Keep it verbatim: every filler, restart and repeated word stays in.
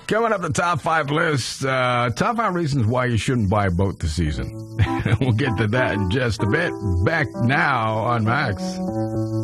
Coming up, the top five list. Uh, top five reasons why you shouldn't buy a boat this season. We'll get to that in just a bit. Back now on Max.